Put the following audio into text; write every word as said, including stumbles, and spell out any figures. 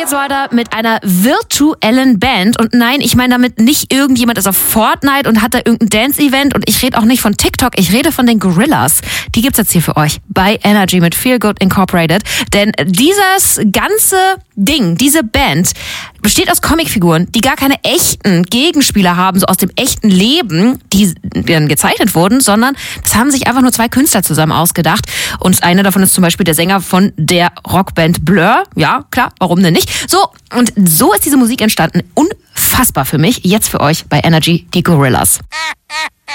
geht's weiter mit einer virtuellen Band. Und nein, ich meine damit nicht irgendjemand ist auf Fortnite und hat da irgendein Dance-Event. Und ich rede auch nicht von TikTok, ich rede von den Gorillas. Die gibt's jetzt hier für euch bei Energy mit Feel Good Incorporated. Denn dieses ganze Ding, diese Band, besteht aus Comicfiguren, die gar keine echten Gegenspieler haben, so aus dem echten Leben, die dann gezeichnet wurden, sondern das haben sich einfach nur zwei Künstler zusammen ausgedacht. Und einer davon ist zum Beispiel der Sänger von der Rockband Blur. Ja, klar, warum denn nicht? So, und so ist diese Musik entstanden. Unfassbar für mich. Jetzt für euch bei Energy, die Gorillas.